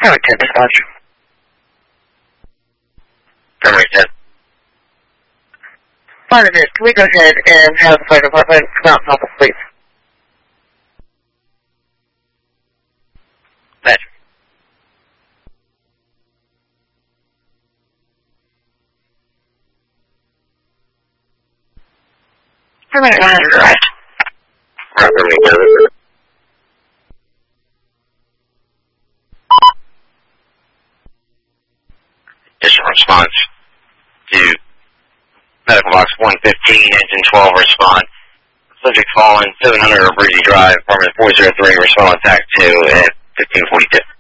Primary 10 dispatch. Primary 10. Fine, it is. Can we go ahead and have the fire department come out and help us, please? Patrick. Primary 9 is right. Primary 10. Additional response to medical box 115, engine 12, respond. Subject fallen, 700 Breezy Drive, apartment 403, respond, attack 2 at 1542.